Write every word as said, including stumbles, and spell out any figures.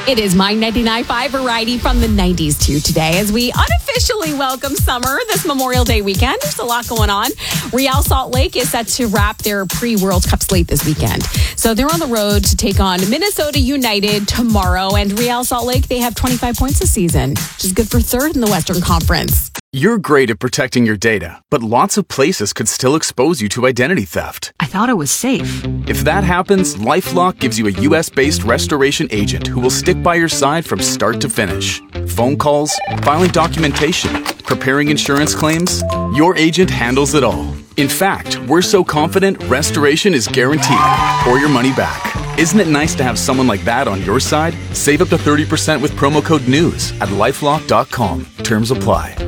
It is my ninety-nine point five variety from the nineties to today as we unofficially welcome summer this Memorial Day weekend. There's a lot going on. Real Salt Lake is set to wrap their pre-World Cup slate this weekend. So they're on the road to take on Minnesota United tomorrow. And Real Salt Lake, they have twenty-five points this season, which is good for third in the Western Conference. You're great at protecting your data, but lots of places could still expose you to identity theft. I thought it was safe. If that happens, LifeLock gives you a U S-based restoration agent who will stick by your side from start to finish. Phone calls, filing documentation, preparing insurance claims, your agent handles it all. In fact, we're so confident restoration is guaranteed or your money back. Isn't it nice to have someone like that on your side? Save up to thirty percent with promo code NEWS at lifelock dot com. Terms apply.